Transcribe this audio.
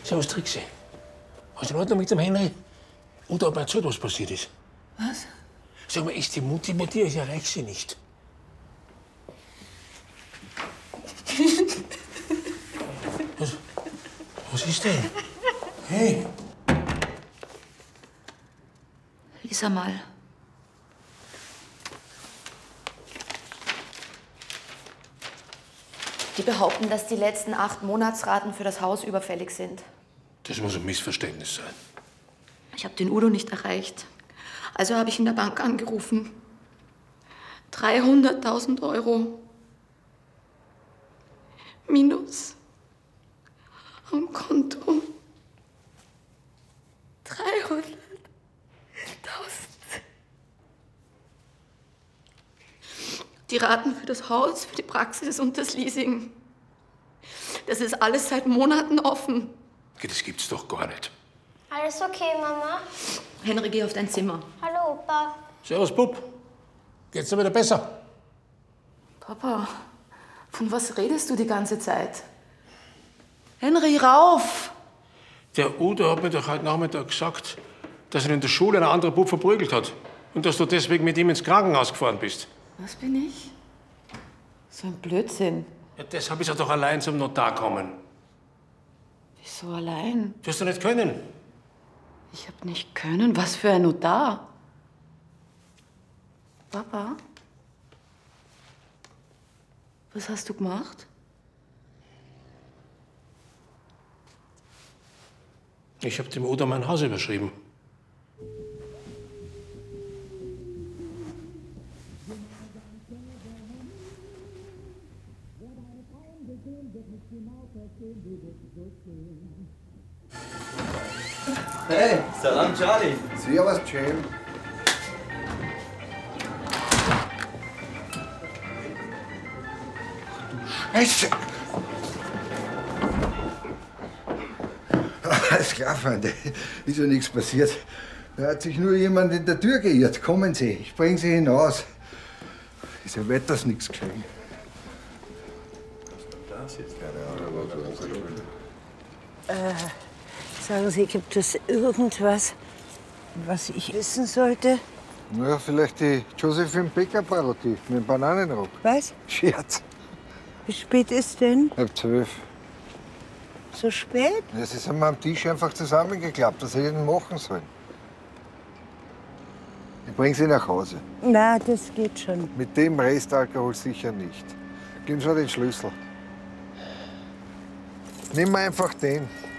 Servus, Trixi. Alles in Ordnung mit dem Henry? Oder ob erzählt, was passiert ist? Was? Sag mal, ist die Mutti bei dir? Ich erreich sie nicht. Was ist denn? Hey! Lies einmal. Die behaupten, dass die letzten 8 Monatsraten für das Haus überfällig sind. Das muss ein Missverständnis sein. Ich habe den Udo nicht erreicht. Also habe ich in der Bank angerufen. 300.000 € minus am Konto. 300.000. Die Raten für das Haus, für die Praxis und das Leasing. Das ist alles seit Monaten offen. Das gibt's doch gar nicht. Alles okay, Mama? Henry, geh auf dein Zimmer. Hallo, Opa. Servus, Bub. Geht's dir wieder besser? Papa, von was redest du die ganze Zeit? Henry, rauf! Der Udo hat mir doch heute Nachmittag gesagt, dass er in der Schule einen anderen Bub verprügelt hat. Und dass du deswegen mit ihm ins Krankenhaus gefahren bist. Was bin ich? So ein Blödsinn. Ja, deshalb ist er doch allein zum Notar gekommen. Wieso allein? Du hast doch nicht können. Ich hab nicht können. Was für ein Notar? Papa? Was hast du gemacht? Ich habe dem Udo mein Haus überschrieben. Hey, Salam Charlie. Servus, Jim. Scheiße! Alles klar, Freunde. Ist ja nichts passiert. Da hat sich nur jemand in der Tür geirrt. Kommen Sie, ich bring Sie hinaus. Ist ja wetters nichts geschehen. Sagen Sie, gibt es irgendwas, was ich wissen sollte? Na, vielleicht die Josephine Becker-Parodie mit dem Bananenrock. Was? Scherz. Wie spät ist denn? Halb 12. So spät? Ja, Sie sind mir am Tisch einfach zusammengeklappt. Was hätte ich denn machen sollen? Ich bring Sie nach Hause. Na, das geht schon. Mit dem Restalkohol sicher nicht. Geben Sie mir den Schlüssel. Nimm mir einfach den.